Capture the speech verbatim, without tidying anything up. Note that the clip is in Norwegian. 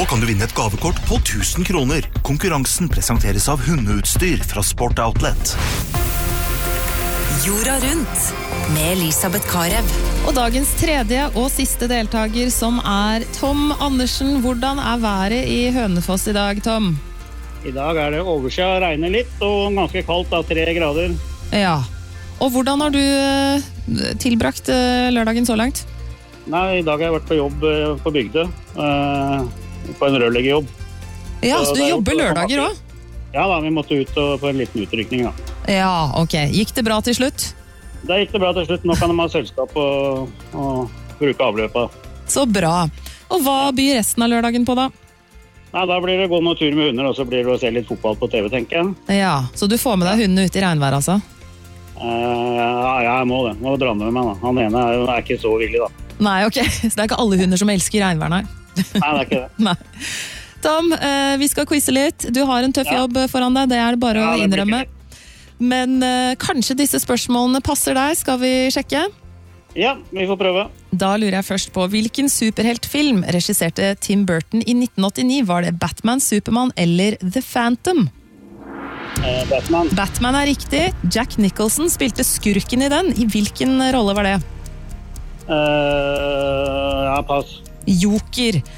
Nå kan du vinne et gavekort på tusen kroner. Konkurransen presenteres av hundeutstyr fra Sport Outlet. Jorda rundt med Elisabeth Karev. Og dagens tredje og siste deltaker som er Tom Andersen. Hvordan er været i Hønefoss i dag, Tom? I dag er det overskya, regner litt og ganske kaldt av tre grader. Ja, og hvordan har du eh, tilbrakt eh, lørdagen så langt? Nei, i dag har jeg vært på jobb eh, på bygde, eh, på en rørleggerjobb. Ja, så, så du det er jobber gjort- lørdager også? Ja da, vi måtte ut og, på en liten utrykning da. Ja, ok. Gikk det bra til slutt? Da gikk det bra til slutt, nå kan de ha selskap og, og bruke avløpa. Så bra. Og hva byr resten av lørdagen på da? Nei, da blir det gå noen tur med hunder, og så blir det å se litt fotball på T V, tenker jeg. Ja, så du får med deg hundene ut i regnvær, altså? Eh, ja, jeg må det. Må dra med meg da. Han ene er, jo- er ikke så villig da. Nei, ok. Så det er ikke alle hunder som elsker regnvær, nei. Nei, det er ikke det. Nei. Tom, eh, vi skal quize litt. Du har en tøff Ja. jobb foran deg, det er det bare Ja, å det blir innrømme. ikke Men eh, kanskje disse spørsmålene passer deg, skal vi sjekke? Ja, vi får prøve. Da lurer jeg først på, hvilken superheltfilm regisserte Tim Burton i nitten åttini? Var det Batman, Superman eller The Phantom? Eh, Batman. Batman er riktig. Jack Nicholson spilte skurken i den. I hvilken rolle var det? Eh, ja, pass. Joker.